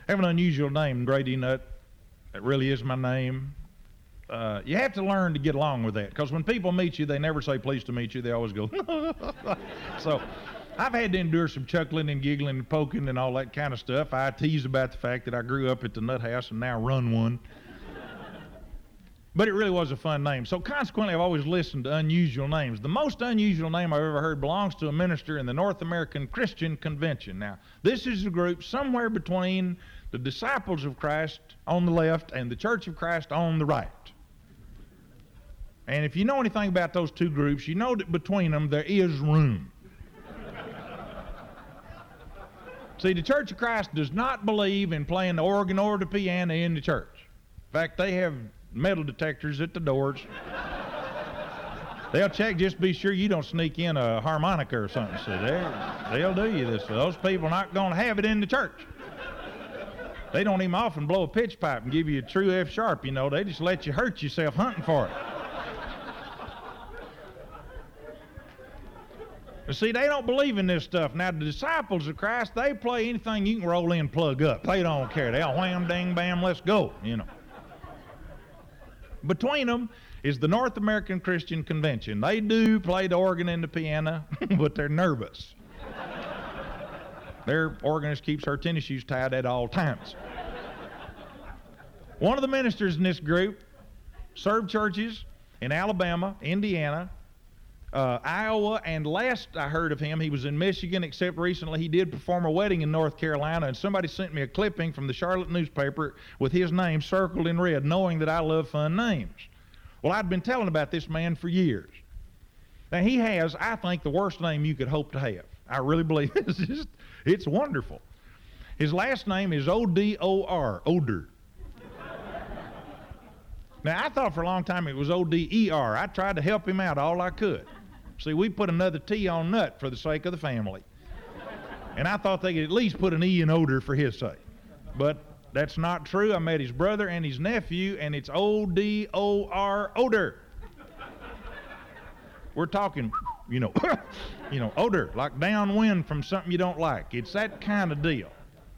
have an unusual name, Grady Nutt. That really is my name. You have to learn to get along with that, because when people meet you, they never say pleased to meet you. They always go, So I've had to endure some chuckling and giggling and poking and all that kind of stuff. I tease about the fact that I grew up at the Nut House and now run one. But it really was a fun name. So consequently, I've always listened to unusual names. The most unusual name I've ever heard belongs to a minister in the North American Christian Convention. Now, this is a group somewhere between the Disciples of Christ on the left and the Church of Christ on the right. And if you know anything about those two groups, you know that between them there is room. See, the Church of Christ does not believe in playing the organ or the piano in the church. In fact, they have metal detectors at the doors. They'll check, just be sure you don't sneak in a harmonica or something. So they'll do you this. Those people are not going to have it in the church. They don't even often blow a pitch pipe and give you a true F sharp, you know. They just let you hurt yourself hunting for it. But see, they don't believe in this stuff. Now, the Disciples of Christ, they play anything you can roll in and plug up. They don't care. They'll wham, ding, bam, let's go, you know. Between them is the North American Christian Convention. They do play the organ and the piano, but they're nervous. Their organist keeps her tennis shoes tied at all times. One of the ministers in this group served churches in Alabama, Indiana, Iowa, and last I heard of him, he was in Michigan, except recently he did perform a wedding in North Carolina, and somebody sent me a clipping from the Charlotte newspaper with his name circled in red, knowing that I love fun names. Well, I'd been telling about this man for years. Now, he has, I think, the worst name you could hope to have. I really believe it's wonderful. His last name is O-D-O-R, Oder. Now, I thought for a long time it was O-D-E-R. I tried to help him out all I could. See, we put another T on Nut for the sake of the family. And I thought they could at least put an E in Oder for his sake. But that's not true. I met his brother and his nephew, and it's O-D-O-R, Oder. We're talking, you know, odor, like downwind from something you don't like. It's that kind of deal.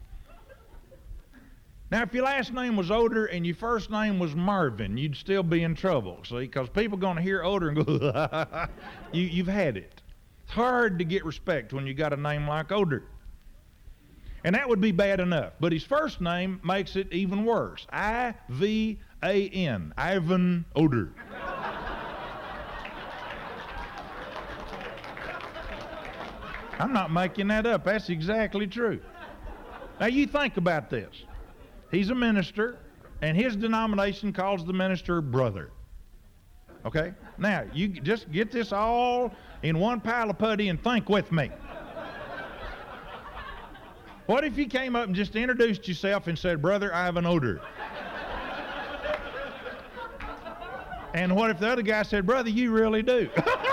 Now, if your last name was Oder and your first name was Marvin, you'd still be in trouble, see, because people are going to hear Oder and go, you've had it. It's hard to get respect when you got a name like Oder. And that would be bad enough, but his first name makes it even worse. I-V-A-N, Ivan Oder. I'm not making that up. That's exactly true. Now, you think about this. He's a minister, and his denomination calls the minister brother. Okay? Now, you just get this all in one pile of putty and think with me. What if you came up and just introduced yourself and said, Brother Ivan Oder? And what if the other guy said, Brother, you really do?